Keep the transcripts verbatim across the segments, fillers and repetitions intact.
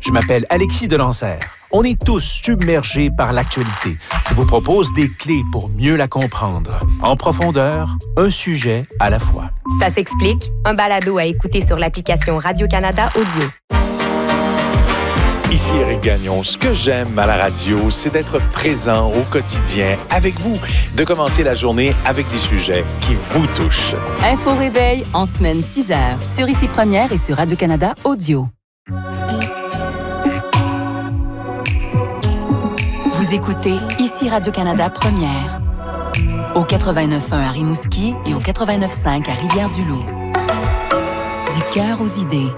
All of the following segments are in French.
Je m'appelle Alexis Delancer. On est tous submergés par l'actualité. Je vous propose des clés pour mieux la comprendre. En profondeur, un sujet à la fois. Ça s'explique, un balado à écouter sur l'application Radio-Canada Audio. Ici Éric Gagnon. Ce que j'aime à la radio, c'est d'être présent au quotidien avec vous, de commencer la journée avec des sujets qui vous touchent. Info Réveil en semaine six heures sur Ici Première et sur Radio-Canada Audio. Vous écoutez Ici Radio-Canada Première au quatre-vingt-neuf point un à Rimouski et au quatre-vingt-neuf point cinq à Rivière-du-Loup. Du cœur aux idées.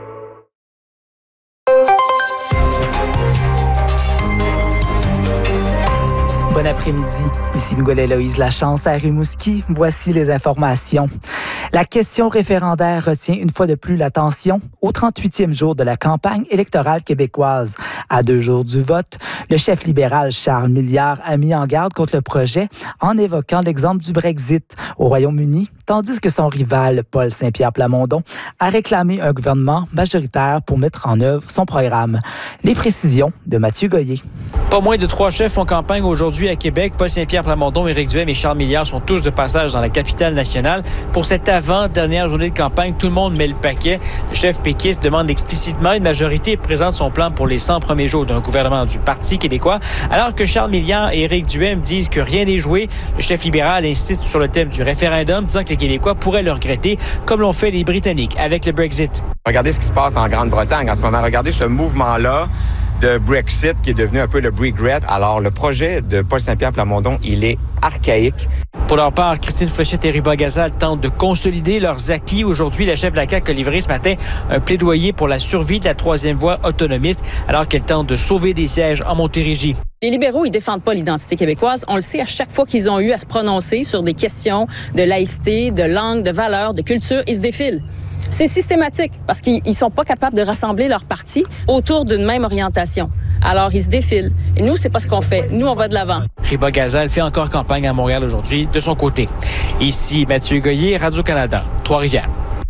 Bon après-midi, ici Miguel-Héloïse Lachance à Rimouski. Voici les informations. La question référendaire retient une fois de plus l'attention au trente-huitième jour de la campagne électorale québécoise. À deux jours du vote, le chef libéral Charles Milliard a mis en garde contre le projet en évoquant l'exemple du Brexit au Royaume-Uni, tandis que son rival Paul Saint-Pierre Plamondon a réclamé un gouvernement majoritaire pour mettre en œuvre son programme. Les précisions de Mathieu Goyer. Pas moins de trois chefs font campagne aujourd'hui à Québec. Paul Saint-Pierre Plamondon, Éric Duhaime et Charles Milliard sont tous de passage dans la capitale nationale. Pour cette avant-dernière journée de campagne, tout le monde met le paquet. Le chef péquiste demande explicitement une majorité et présente son plan pour les cent premiers jours d'un gouvernement du Parti québécois. Alors que Charles Milliard et Éric Duhaime disent que rien n'est joué, le chef libéral insiste sur le thème du référendum, disant que les Québécois pourraient le regretter, comme l'ont fait les Britanniques avec le Brexit. Regardez ce qui se passe en Grande-Bretagne en ce moment. Regardez ce mouvement-là de Brexit qui est devenu un peu le Brexit. Alors, le projet de Paul Saint-Pierre Plamondon, il est archaïque. Pour leur part, Christine Fréchette et Ruba Gazal tentent de consolider leurs acquis. Aujourd'hui, la chef de la C A Q a livré ce matin un plaidoyer pour la survie de la troisième voie autonomiste, alors qu'elle tente de sauver des sièges en Montérégie. Les libéraux, ils défendent pas l'identité québécoise. On le sait, à chaque fois qu'ils ont eu à se prononcer sur des questions de laïcité, de langue, de valeurs, de culture, ils se défilent. C'est systématique parce qu'ils ne sont pas capables de rassembler leur parti autour d'une même orientation. Alors, ils se défilent. Et nous, c'est pas ce qu'on fait. Nous, on va de l'avant. Ruba Gazal fait encore campagne à Montréal aujourd'hui de son côté. Ici, Mathieu Goyer, Radio-Canada, Trois-Rivières.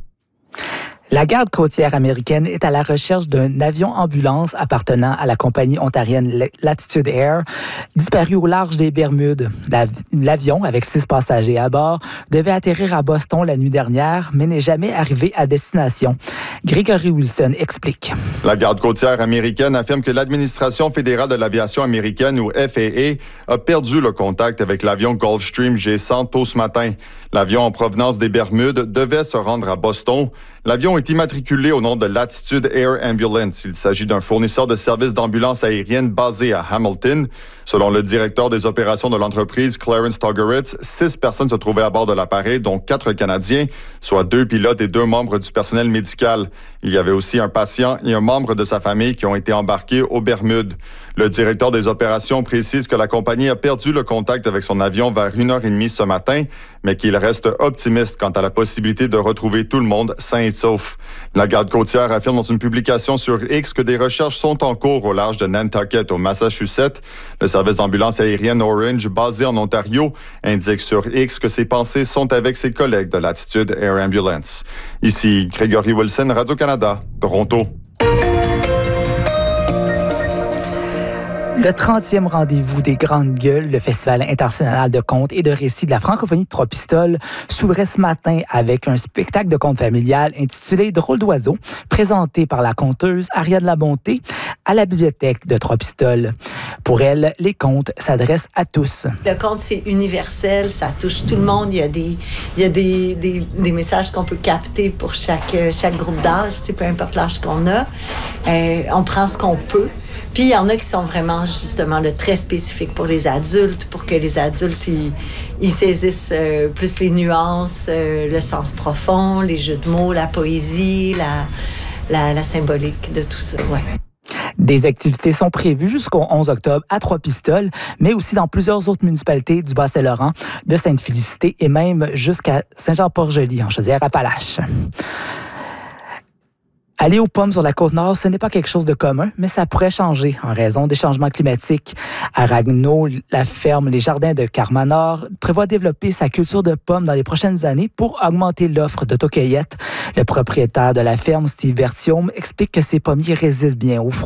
La garde côtière américaine est à la recherche d'un avion-ambulance appartenant à la compagnie ontarienne Latitude Air, disparu au large des Bermudes. L'avion, avec six passagers à bord, devait atterrir à Boston la nuit dernière, mais n'est jamais arrivé à destination. Gregory Wilson explique. La garde côtière américaine affirme que l'administration fédérale de l'aviation américaine, ou F A A, a perdu le contact avec l'avion Gulfstream G cent tôt ce matin. L'avion en provenance des Bermudes devait se rendre à Boston. L'avion est immatriculé au nom de Latitude Air Ambulance. Il s'agit d'un fournisseur de services d'ambulance aérienne basé à Hamilton. Selon le directeur des opérations de l'entreprise, Clarence Togeritz, six personnes se trouvaient à bord de l'appareil, dont quatre Canadiens, soit deux pilotes et deux membres du personnel médical. Il y avait aussi un patient et un membre de sa famille qui ont été embarqués aux Bermudes. Le directeur des opérations précise que la compagnie a perdu le contact avec son avion vers une heure trente ce matin, mais qu'il reste optimiste quant à la possibilité de retrouver tout le monde sain et sauf. La garde côtière affirme dans une publication sur X que des recherches sont en cours au large de Nantucket, au Massachusetts. Le service d'ambulance aérienne Orange, basé en Ontario, indique sur X que ses pensées sont avec ses collègues de Latitude Air Ambulance. Ici Gregory Wilson, Radio-Canada, Toronto. Le trentième rendez-vous des Grandes Gueules, le Festival international de contes et de récits de la francophonie de Trois-Pistoles, s'ouvrait ce matin avec un spectacle de contes familial intitulé Drôle d'oiseau, présenté par la conteuse Ariane Labonté à la bibliothèque de Trois-Pistoles. Pour elle, les contes s'adressent à tous. Le conte, c'est universel, ça touche tout le monde. Il y a des, il y a des, des, des messages qu'on peut capter pour chaque, chaque groupe d'âge, peu importe l'âge qu'on a. Euh, on prend ce qu'on peut. Puis, il y en a qui sont vraiment, justement, le très spécifiques pour les adultes, pour que les adultes, ils, ils saisissent euh, plus les nuances, euh, le sens profond, les jeux de mots, la poésie, la, la, la symbolique de tout ça, ouais. Des activités sont prévues jusqu'au onze octobre à Trois-Pistoles, mais aussi dans plusieurs autres municipalités du Bas-Saint-Laurent, de Sainte-Félicité et même jusqu'à Saint-Jean-Port-Joli, en Chaudière-Appalaches. Aller aux pommes sur la Côte-Nord, ce n'est pas quelque chose de commun, mais ça pourrait changer en raison des changements climatiques. À Ragno, la ferme Les Jardins de Carmanor prévoit développer sa culture de pommes dans les prochaines années pour augmenter l'offre d'autocueillette. Le propriétaire de la ferme, Steve Vertium, explique que ces pommiers résistent bien au froid.